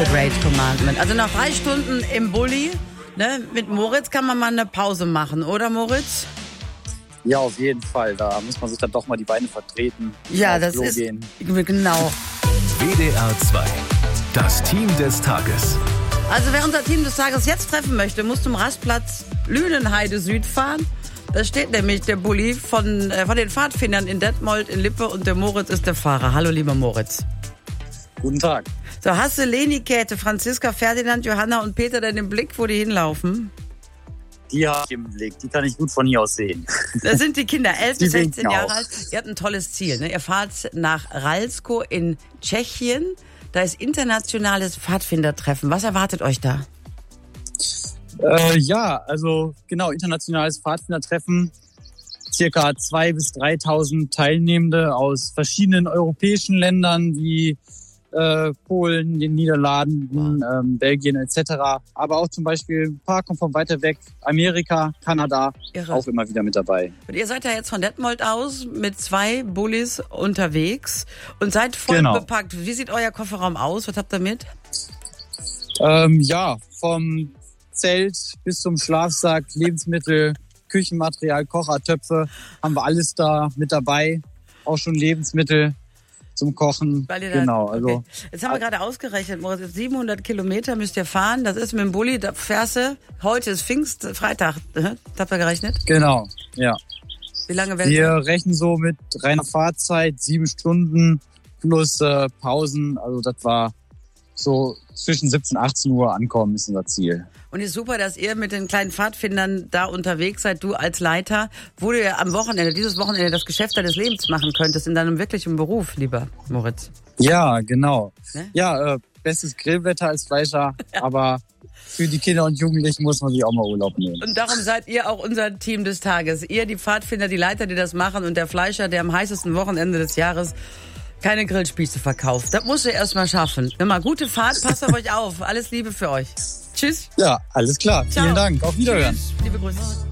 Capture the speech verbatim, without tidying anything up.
Great Commandment. Also nach drei Stunden im Bulli, ne, mit Moritz kann man mal eine Pause machen, oder Moritz? Ja, auf jeden Fall. Da muss man sich dann doch mal die Beine vertreten. Ja, das ist gehen. Genau. W D R zwei, das Team des Tages. Also wer unser Team des Tages jetzt treffen möchte, muss zum Rastplatz Lüdenheide Süd fahren. Da steht nämlich der Bulli von, äh, von den Pfadfindern in Detmold, in Lippe, und der Moritz ist der Fahrer. Hallo, lieber Moritz. Guten Tag. So, hast du Leni, Käthe, Franziska, Ferdinand, Johanna und Peter denn im Blick, wo die hinlaufen? Die habe ich im Blick. Die kann ich gut von hier aus sehen. Da sind die Kinder elf bis sechzehn Jahre auch. alt. Ihr habt ein tolles Ziel, ne? Ihr fahrt nach Ralsko in Tschechien. Da ist internationales Pfadfindertreffen. Was erwartet euch da? Äh, ja, also genau, internationales Pfadfindertreffen. Circa zweitausend bis dreitausend Teilnehmende aus verschiedenen europäischen Ländern wie äh, Polen, den Niederlanden, Wow. ähm, Belgien et cetera. Aber auch zum Beispiel ein paar kommen von weiter weg, Amerika, Kanada, Irre. auch immer wieder mit dabei. Und ihr seid ja jetzt von Detmold aus mit zwei Bullis unterwegs und seid voll Genau. bepackt. Wie sieht euer Kofferraum aus? Was habt ihr mit? Ähm, ja, vom Zelt bis zum Schlafsack, Lebensmittel, Küchenmaterial, Kocher, Töpfe, haben wir alles da mit dabei. Auch schon Lebensmittel zum Kochen. Weil ihr da, genau, also okay. Jetzt haben wir gerade ausgerechnet, Moritz, jetzt siebenhundert Kilometer müsst ihr fahren. Das ist mit dem Bulli, da fährst du, heute ist Pfingst, Freitag, ne? Habt ihr gerechnet? genau, ja. Wie lange werdet Wir ihr? rechnen so mit reiner Fahrzeit, sieben Stunden plus äh, Pausen. Also das war so zwischen siebzehn und achtzehn Uhr ankommen ist unser Ziel. Und ist super, dass ihr mit den kleinen Pfadfindern da unterwegs seid, du als Leiter, wo du ja am Wochenende, dieses Wochenende, das Geschäft deines Lebens machen könntest, in deinem wirklichen Beruf, lieber Moritz. Ja, genau. Ne? Ja, äh, bestes Grillwetter als Fleischer, aber für die Kinder und Jugendlichen muss man sich auch mal Urlaub nehmen. Und darum seid ihr auch unser Team des Tages. Ihr, die Pfadfinder, die Leiter, die das machen, und der Fleischer, der am heißesten Wochenende des Jahres keine Grillspieße verkauft. Das musst ihr erst mal schaffen. Immer gute Fahrt, passt auf euch auf. Alles Liebe für euch. Tschüss. Ja, alles klar. Ciao. Vielen Dank. Auf Wiederhören. Tschüss. Liebe Grüße.